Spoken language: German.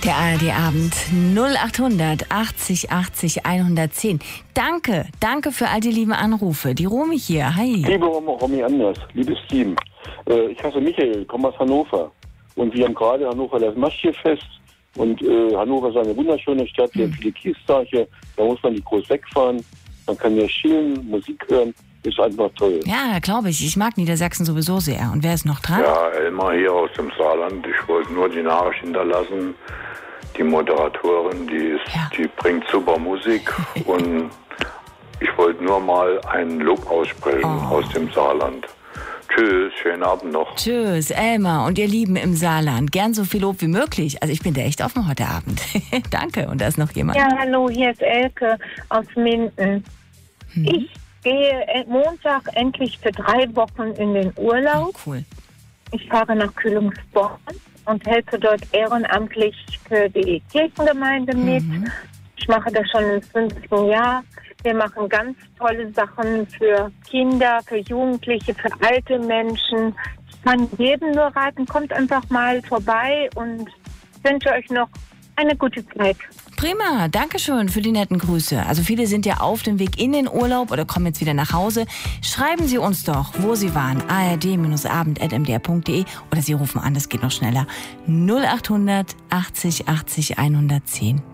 Der ARD-Abend 0800 80 80 110. Danke für all die lieben Anrufe. Die Romy hier, hi. Liebe Romy Anders, liebes Team. Ich heiße Michael, komme aus Hannover. Und wir haben gerade Hannover das Maschschiffest. Und Hannover ist eine wunderschöne Stadt, wir haben viele Kiesteiche. Da muss man nicht groß wegfahren. Man kann hier chillen, Musik hören. Ist einfach toll. Ja, glaube ich. Ich mag Niedersachsen sowieso sehr. Und wer ist noch dran? Ja, Elmar hier aus dem Saarland. Ich wollte nur die Nachricht hinterlassen. Die Moderatorin, die bringt super Musik. Und ich wollte nur mal einen Lob aussprechen aus dem Saarland. Tschüss, schönen Abend noch. Tschüss, Elmar und ihr Lieben im Saarland. Gern so viel Lob wie möglich. Also ich bin da echt offen heute Abend. Danke. Und da ist noch jemand. Ja, hallo, hier ist Elke aus Minden. Ich gehe Montag endlich für 3 Wochen in den Urlaub. Oh, cool. Ich fahre nach Kühlungsborn und helfe dort ehrenamtlich für die Kirchengemeinde mit. Ich mache das schon im 5. Jahr. Wir machen ganz tolle Sachen für Kinder, für Jugendliche, für alte Menschen. Ich kann jedem nur raten, kommt einfach mal vorbei und wünsche euch noch eine gute Zeit. Prima, danke schön für die netten Grüße. Also viele sind ja auf dem Weg in den Urlaub oder kommen jetzt wieder nach Hause. Schreiben Sie uns doch, wo Sie waren. ard-abend@mdr.de oder Sie rufen an, das geht noch schneller. 0800 80 80 110.